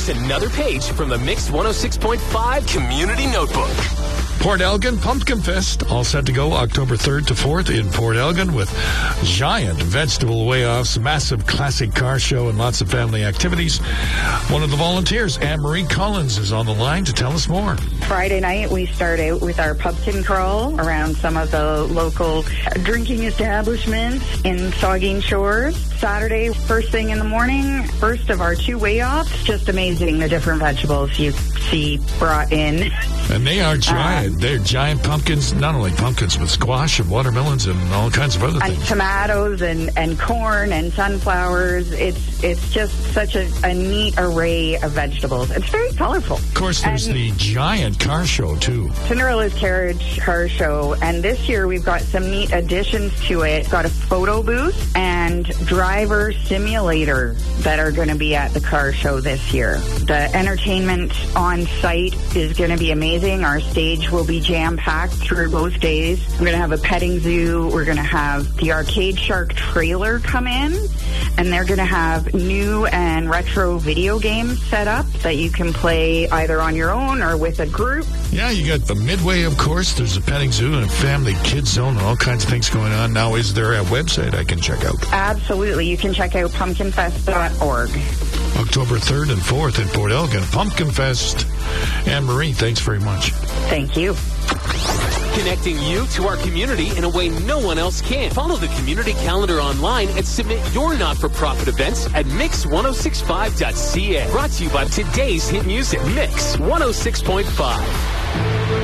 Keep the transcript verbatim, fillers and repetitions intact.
another page from the Mix one oh six point five Community Notebook. Port Elgin Pumpkin Fest, all set to go October third to fourth in Port Elgin with giant vegetable weigh-offs, massive classic car show, and lots of family activities. One of the volunteers, Anne-Marie Collins, is on the line to tell us more. Friday night, we start out with our pumpkin crawl around some of the local drinking establishments in Saugeen Shores. Saturday, first thing in the morning, first of our two weigh-offs. Just amazing the different vegetables you see brought in. And they are giant. Um, They're giant pumpkins, not only pumpkins, but squash and watermelons and all kinds of other and things. And tomatoes and, and corn and sunflowers. It's it's just such a, a neat array of vegetables. It's very colorful. Of course, there's and the giant car show, too. Cinderella's Carriage Car Show. And this year, we've got some neat additions to it. Got a photo booth and driver simulator that are going to be at the car show this year. The entertainment on site is going to be amazing. Our stage will be jam-packed through both days. We're going to have a petting zoo. We're going to have the Arcade Shark trailer come in, and they're going to have new and retro video games set up that you can play either on your own or with a group. Yeah, you got the Midway, of course. There's a petting zoo and a family kids zone and all kinds of things going on. Now, is there a website I can check out? Absolutely. You can check out pumpkin fest dot org. October third and fourth in Port Elgin. Pumpkin Fest. Anne-Marie, thanks very much. Thank you. Connecting you to our community in a way no one else can. Follow the community calendar online and submit your not-for-profit events at mix ten sixty-five dot c a. Brought to you by today's hit music, Mix one oh six point five.